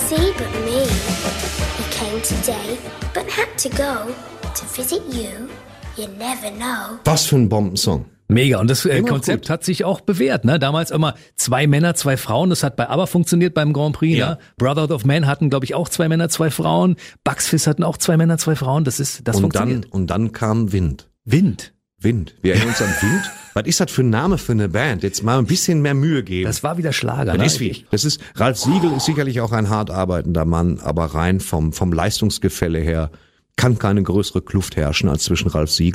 see but me. He came today, but had to go. To visit you, you never know. Was für ein Bombensong. Mega. Und das Konzept hat sich auch bewährt. Ne? Damals immer 2 Männer, 2 Frauen. Das hat bei ABBA funktioniert beim Grand Prix. Ja. Ne? Brotherhood of Man hatten, glaube ich, auch 2 Männer, 2 Frauen. Bucks Fizz hatten auch 2 Männer, 2 Frauen. Das funktioniert. Und dann kam Wind. Wind. Wir erinnern uns an Wind. Was ist das für ein Name für eine Band? Jetzt mal ein bisschen mehr Mühe geben. Das war wieder Schlager. Ralf Siegel ist sicherlich auch ein hart arbeitender Mann, aber rein vom Leistungsgefälle her kann keine größere Kluft herrschen als zwischen Ralf Siegel